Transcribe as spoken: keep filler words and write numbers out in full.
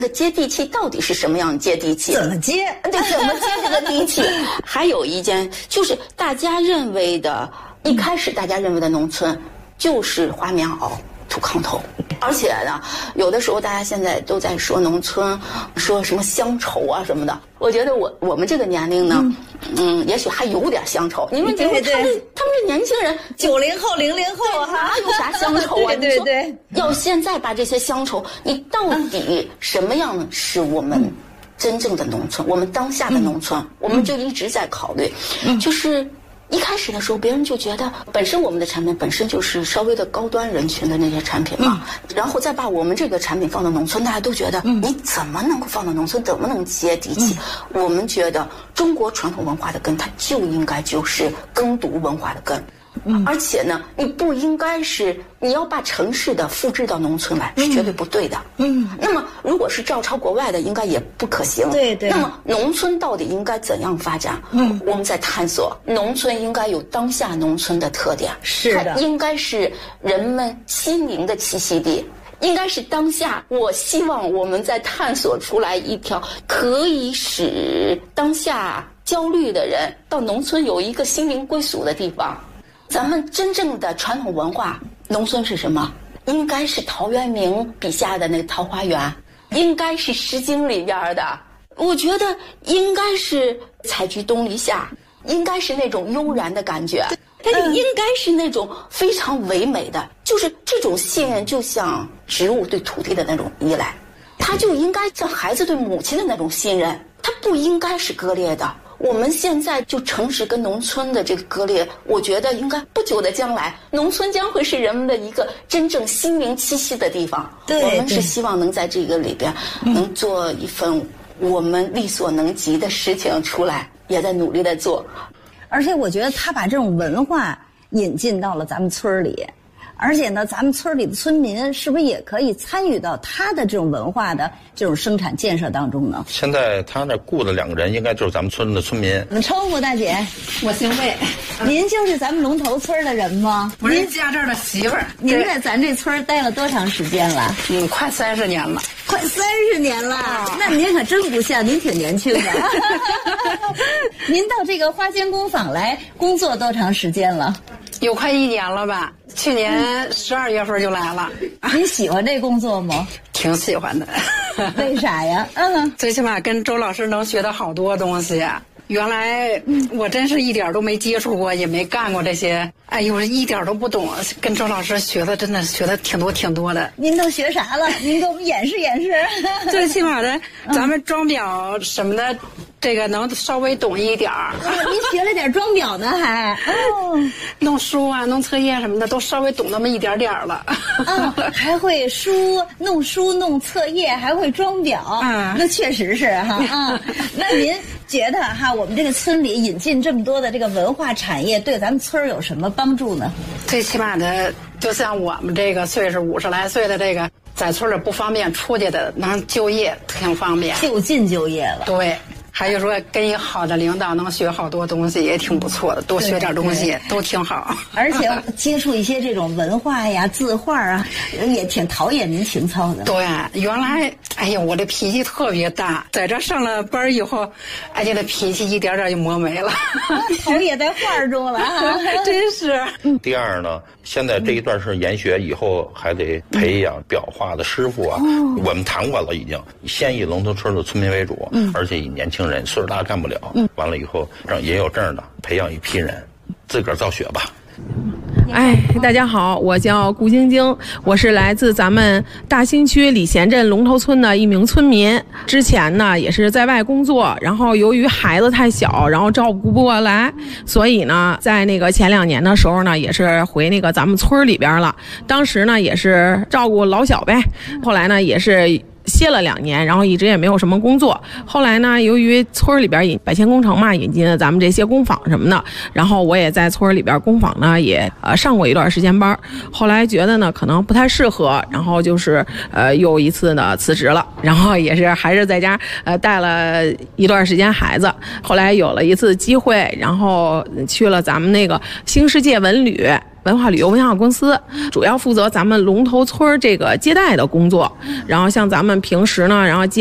这个接地气到底是什么样的接地气？ 怎么接？ 对，怎么接这个地气？还有一件就是大家认为的，一开始大家认为的农村就是花棉袄、土炕头。而且呢，有的时候大家现在都在说农村，说什么乡愁啊什么的。我觉得我我们这个年龄呢，嗯，嗯也许还有点乡愁。你们觉得他们他们这年轻人， 九零后、零零后哈， 哪有啥乡愁啊？ 对对对， 要现在把这些乡愁，你到底什么样是我们真正的农村？我们当下的农村，我们就一直在考虑，就是。一开始的时候，别人就觉得本身我们的产品本身就是稍微的高端人群的那些产品嘛，嗯、然后再把我们这个产品放到农村，大家都觉得、嗯、你怎么能够放到农村，怎么能接地气？嗯、我们觉得中国传统文化的根，它就应该就是耕读文化的根。嗯、而且呢，你不应该是你要把城市的复制到农村来，是绝对不对的。嗯，那么如果是照抄国外的，应该也不可行。 对对。 那么农村到底应该怎样发展？嗯，我们在探索。农村应该有当下农村的特点， 是的， 它应该是人们心灵的栖息地。应该是当下，我希望我们在探索出来一条可以使当下焦虑的人到农村有一个心灵归属的地方。咱们真正的传统文化，农村是什么？应该是陶渊明笔下的那个桃花源，应该是《诗经》里边的。我觉得应该是采菊东篱下，应该是那种悠然的感觉，它应该是那种非常唯美的，就是这种信任，就像植物对土地的那种依赖，它就应该像孩子对母亲的那种信任，它不应该是割裂的。我们现在就城市跟农村的这个割裂，我觉得应该不久的将来，农村将会是人们的一个真正心灵栖息的地方。 对， 我们是希望能在这个里边能做一份我们力所能及的事情出来，也在努力的做。 而且我觉得他把这种文化引进到了咱们村里。而且呢，咱们村里的村民是不是也可以参与到他的这种文化的这种生产建设当中呢？ 现在他那雇的两个人，应该就是咱们村的村民。 怎么称呼大姐？ 我姓魏。 您就是咱们龙头村的人吗？ 我是家这儿的媳妇儿。 您在咱这村待了多长时间了？ 嗯，快三十年了。 快三十年了，哦、那您可真不像，您挺年轻的。您到这个花间工坊来工作多长时间了？ 有快一年了吧。去年十二月份就来了。 你喜欢这工作吗？ 挺喜欢的。 为啥呀？嗯， 最起码跟周老师能学到好多东西。原来我真是一点都没接触过，也没干过这些。哎呦，一点都不懂。跟周老师学的，真的学的挺多挺多的。 您都学啥了？您给我们演示演示。 最起码的，咱们装裱什么的，这个能稍微懂一点儿。 哦，您学了点装裱呢，还哦， 弄书啊、弄册页什么的，都稍微懂那么一点点了。 哦，还会书弄书弄册页，还会装裱。嗯，那确实是哈啊。那您觉得哈，我们这个村里引进这么多的这个文化产业，对咱们村有什么帮助呢？ 最起码的，就像我们这个岁数五十来岁的这个，在村里不方便出去的，能就业挺方便， 就近就业了。 对。还有说跟一个好的领导能学好多东西也挺不错的，多学点东西都挺好。 而且接触一些这种文化呀、字画啊，也挺陶冶您情操的。 对，原来哎呀，我这脾气特别大，在这上了班以后，哎呀，这脾气一点点就磨没了， 头也在画中了， 真是。 第二呢，现在这一段是研学，以后还得培养裱画的师傅啊。嗯、我们谈过了，已经先以龙头村的村民为主，嗯、而且以年轻人，岁数大干不了。嗯、完了以后，让也有证的，培养一批人，自个儿造血吧。 哎，大家好，我叫顾晶晶，我是来自咱们大兴区礼贤镇龙头村的一名村民。之前呢也是在外工作，然后由于孩子太小，然后照顾不过来，所以呢在那个前两年的时候呢，也是回那个咱们村里边了。当时呢也是照顾老小呗，后来呢也是歇了两年，然后一直也没有什么工作。后来呢，由于村里边引百千工程嘛，引进了咱们这些工坊什么的，然后我也在村里边工坊呢也呃上过一段时间班。后来觉得呢可能不太适合，然后就是呃又一次呢辞职了，然后也是还是在家呃带了一段时间孩子。后来有了一次机会，然后去了咱们那个新世界文旅。 文化旅游文化公司，主要负责咱们龙头村这个接待的工作。然后像咱们平时呢，然后接